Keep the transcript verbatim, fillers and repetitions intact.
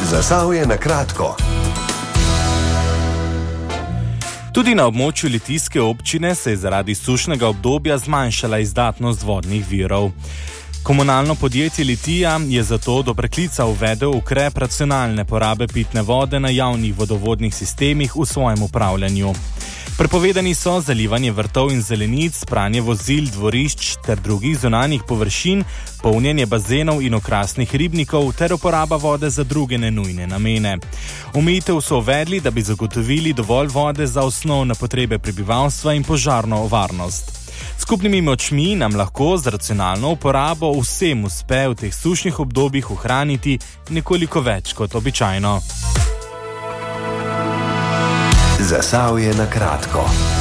Zasavje na kratko. Tudi na območju Litijske občine se je zaradi sušnega obdobja zmanjšala izdatnost vodnih virov. Komunalno podjetje Litija je zato do preklica uvedel ukrep racionalne porabe pitne vode na javnih vodovodnih sistemih v svojem upravljanju. Prepovedani so zalivanje vrtov in zelenic, pranje vozil, dvorišč ter drugih zunanjih površin, polnjenje bazenov in okrasnih ribnikov ter uporaba vode za druge nenujne namene. Omejitev so uvedli, da bi zagotovili dovolj vode za osnovne potrebe prebivalstva in požarno varnost. Skupnimi močmi nam lahko z racionalno uporabo vsem uspe v teh sušnih obdobjih ohraniti nekoliko več kot običajno. Zasavje na kratko.